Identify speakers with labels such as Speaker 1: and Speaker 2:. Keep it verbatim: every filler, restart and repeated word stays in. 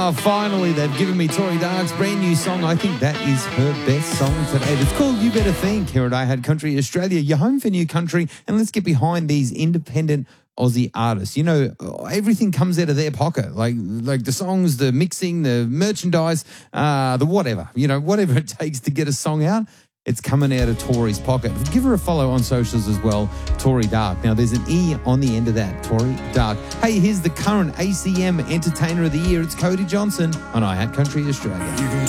Speaker 1: Oh, finally, they've given me Tori Dark's brand new song. I think that is her best song today. It's called You Better Think here at I Had Country Australia. You're home for new country, and let's get behind these independent Aussie artists. You know, everything comes out of their pocket, like like the songs, the mixing, the merchandise, uh, the whatever. You know, whatever it takes to get a song out, it's coming out of Tori's pocket. Give her a follow on socials as well, Tori Dark. Now, there's an E on the end of that, Tori Dark. Hey, here's the current A C M Entertainer of the Year. It's Cody Johnson on I Had Country Australia.